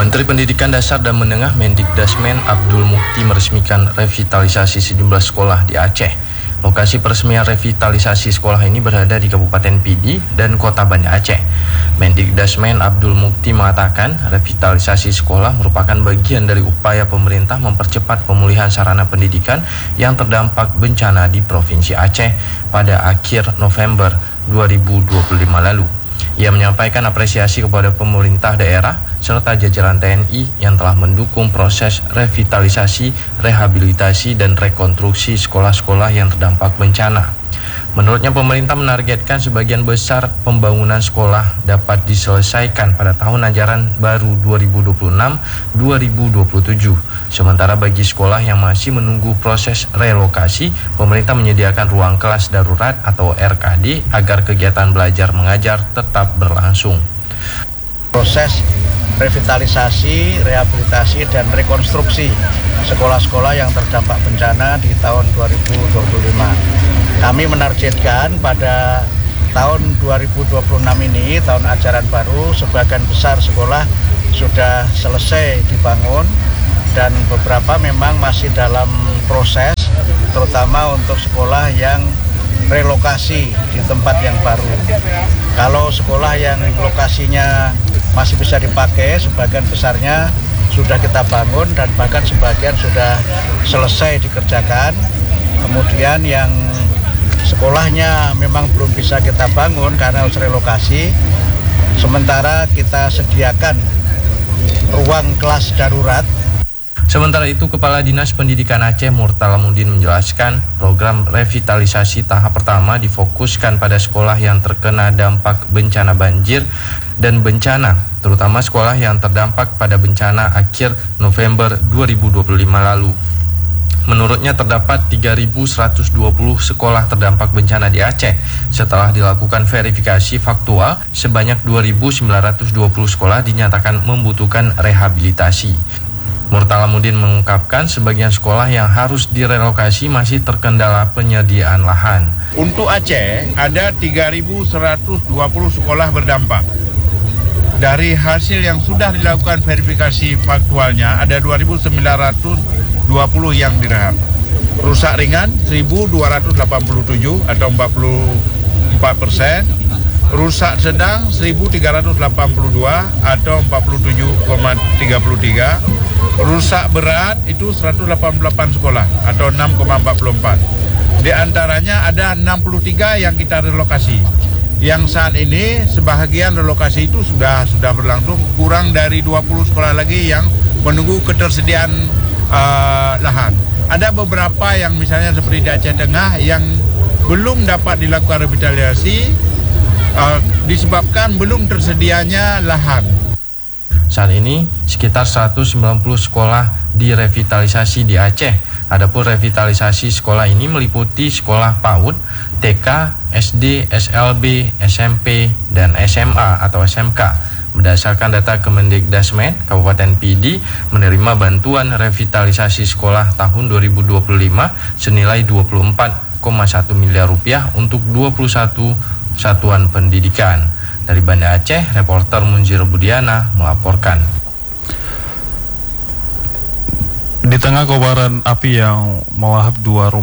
Menteri Pendidikan Dasar dan Menengah Mendikdasmen Abdul Mukti meresmikan revitalisasi sejumlah sekolah di Aceh. Lokasi peresmian revitalisasi sekolah ini berada di Kabupaten Pidi dan Kota Banda Aceh. Mendikdasmen Abdul Mukti mengatakan revitalisasi sekolah merupakan bagian dari upaya pemerintah mempercepat pemulihan sarana pendidikan yang terdampak bencana di Provinsi Aceh pada akhir November 2025 lalu. Ia menyampaikan apresiasi kepada pemerintah daerah serta jajaran TNI yang telah mendukung proses revitalisasi, rehabilitasi, dan rekonstruksi sekolah-sekolah yang terdampak bencana. Menurutnya pemerintah menargetkan sebagian besar pembangunan sekolah dapat diselesaikan pada tahun ajaran baru 2026-2027. Sementara bagi sekolah yang masih menunggu proses relokasi, pemerintah menyediakan ruang kelas darurat atau RKD agar kegiatan belajar mengajar tetap berlangsung. Proses revitalisasi, rehabilitasi, dan rekonstruksi sekolah-sekolah yang terdampak bencana di tahun 2025. Kami menargetkan pada tahun 2026 ini, tahun ajaran baru, sebagian besar sekolah sudah selesai dibangun dan beberapa memang masih dalam proses, terutama untuk sekolah yang relokasi di tempat yang baru. Kalau sekolah yang lokasinya masih bisa dipakai, sebagian besarnya sudah kita bangun dan bahkan sebagian sudah selesai dikerjakan. Kemudian yang sekolahnya memang belum bisa kita bangun karena harus relokasi, sementara kita sediakan ruang kelas darurat. Sementara itu, Kepala Dinas Pendidikan Aceh Murtalamuddin menjelaskan program revitalisasi tahap pertama difokuskan pada sekolah yang terkena dampak bencana banjir dan bencana, terutama sekolah yang terdampak pada bencana akhir November 2025 lalu. Menurutnya terdapat 3.120 sekolah terdampak bencana di Aceh. Setelah dilakukan verifikasi faktual, sebanyak 2.920 sekolah dinyatakan membutuhkan rehabilitasi. Murtalamuddin mengungkapkan sebagian sekolah yang harus direlokasi masih terkendala penyediaan lahan. Untuk Aceh ada 3.120 sekolah berdampak. Dari hasil yang sudah dilakukan verifikasi faktualnya ada 2.920 yang direhab. Rusak ringan 1.287 atau 44%. Rusak sedang 1.382 atau 47,33%. Rusak berat itu 188 sekolah atau 6,44%. Di antaranya ada 63 yang kita relokasi. Yang saat ini sebahagian relokasi itu sudah berlangsung, kurang dari 20 sekolah lagi yang menunggu ketersediaan lahan. Ada beberapa yang misalnya seperti di Aceh Tengah yang belum dapat dilakukan revitalisasi disebabkan belum tersedianya lahan. Saat ini sekitar 190 sekolah direvitalisasi di Aceh. Adapun revitalisasi sekolah ini meliputi sekolah PAUD, TK, SD, SLB, SMP, dan SMA atau SMK. Berdasarkan data Kemendikdasmen, Kabupaten Pidi menerima bantuan revitalisasi sekolah tahun 2025 senilai 24,1 miliar rupiah untuk 21 satuan pendidikan. Dari Banda Aceh, reporter Munzir Budiana melaporkan. Di tengah kobaran api yang melahap dua rumah